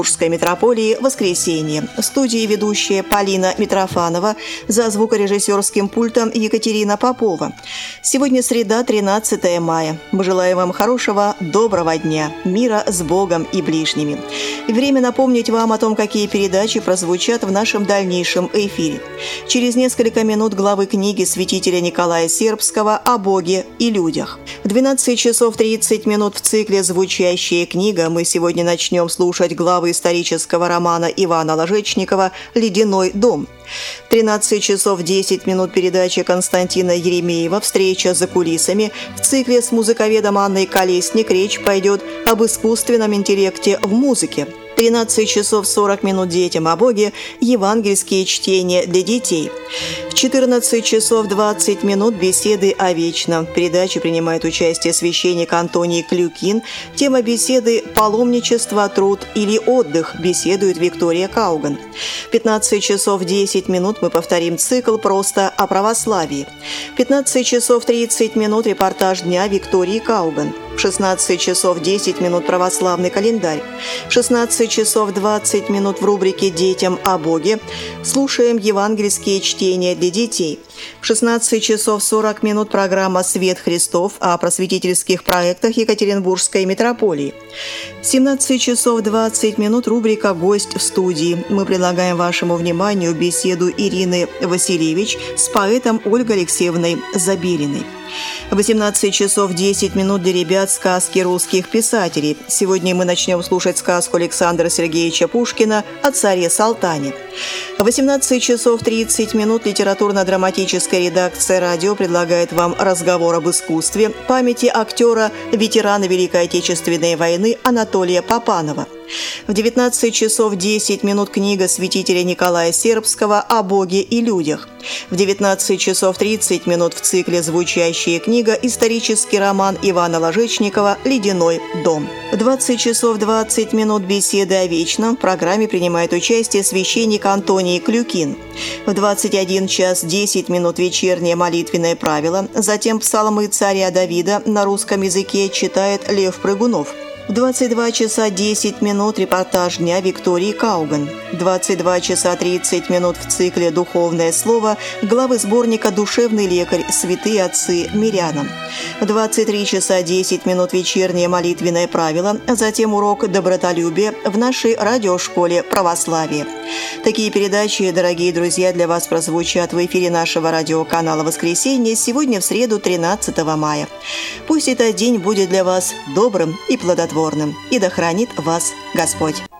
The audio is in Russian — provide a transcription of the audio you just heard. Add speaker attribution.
Speaker 1: Екатеринбургской митрополии «Воскресенье». В студии ведущая Полина Митрофанова, за звукорежиссерским пультом Екатерина Попова. Сегодня среда, 13 мая. Мы желаем вам хорошего, доброго дня, мира с Богом и ближними. Время напомнить вам о том, какие передачи прозвучат в нашем дальнейшем эфире. Через несколько минут главы книги святителя Николая Сербского о Боге и людях. В 12 часов 30 минут в цикле «Звучащая книга» мы сегодня начнем слушать главы исторического романа Ивана Ложечникова «Ледяной дом». В 13 часов 10 минут передача Константина Еремеева «Встреча за кулисами». В цикле с музыковедом Анной Колесник речь пойдет об искусственном интеллекте в музыке. 13 часов 40 минут детям о Боге, евангельские чтения для детей. В 14 часов 20 минут беседы о вечном. В передаче принимает участие священник Антоний Клюкин. Тема беседы «Паломничество, труд или отдых». Беседует Виктория Кауган. В 15 часов 10 минут мы повторим цикл «Просто о православии». В 15 часов 30 минут репортаж дня Виктории Кауган. В 16 часов 10 минут православный календарь. В 16 часов 20 минут в рубрике «Детям о Боге» слушаем евангельские чтения для детей. В 16 часов 40 минут программа «Свет Христов» о просветительских проектах Екатеринбургской митрополии. В 17 часов 20 минут рубрика «Гость в студии». Мы предлагаем вашему вниманию беседу Ирины Васильевич с поэтом Ольгой Алексеевной Забелиной. В 18 часов 10 минут для ребят сказки русских писателей. Сегодня мы начнем слушать сказку Александра Сергеевича Пушкина о царе Салтане. В 18 часов 30 минут литературно-драматическая редакция радио предлагает вам разговор об искусстве памяти актера, ветерана Великой Отечественной войны Анатолия Попанова. В 19 часов 10 минут книга святителя Николая Сербского о Боге и людях. В 19 часов 30 минут в цикле «Звучащая книга» исторический роман Ивана Ложечникова «Ледяной дом». В 20 часов 20 минут беседы о вечном. В программе принимает участие священник Антоний Клюкин. В 21 час 10 минут вечернее молитвенное правило. Затем псалмы царя Давида на русском языке читает Лев Прыгунов. В 22 часа 10 минут репортаж дня Виктории Кауган. 22 часа 30 минут в цикле «Духовное слово» главы сборника «Душевный лекарь. Святые отцы мирянам». В 23 часа 10 минут вечернее молитвенное правило, затем урок добротолюбия в нашей радиошколе «Православие». Такие передачи, дорогие друзья, для вас прозвучат в эфире нашего радиоканала «Воскресенье» сегодня в среду 13 мая. Пусть этот день будет для вас добрым и плодотворным, и да хранит вас Господь.